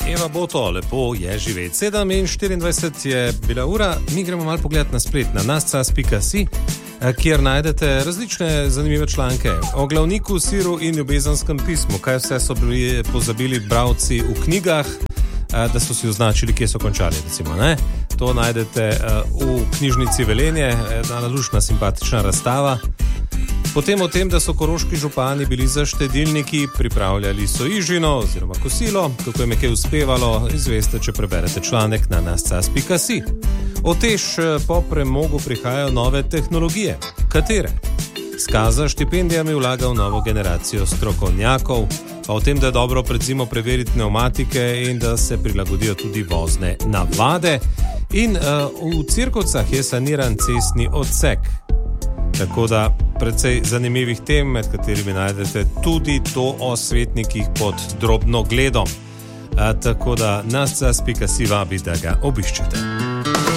Eva Boto, lepo je živeti. 7:24 je bila ura, mi gremo malo pogledati na splet, na nascas.si, kjer najdete različne zanimive članke o glavniku, siru in ljubezanskem pismu, kaj vse so bili pozabili bralci v knjigah, da so si označili, kje so končali, recimo, ne? To najdete v knjižnici Velenje, ena luštna, simpatična razstava. Potem o tem, da so koroški župani bili zaštedilniki, pripravljali so ižino oziroma kosilo, kako jim je kaj uspevalo, izveste, če preberete članek na nascas.si. O tež po premogu prihajajo nove tehnologije. Katere? Skaza štipendijami vlaga v novo generacijo strokovnjakov, pa o tem, da je dobro pred zimo preveriti pneumatike in da se prilagodijo tudi vozne navade. In v Cirkovcah je saniran cestni odsek. Tako da precej zanimivih tem, med katerimi najdete tudi to o svetnikih pod drobno gledom. Tako da nascas.si vabi, da ga obiščete.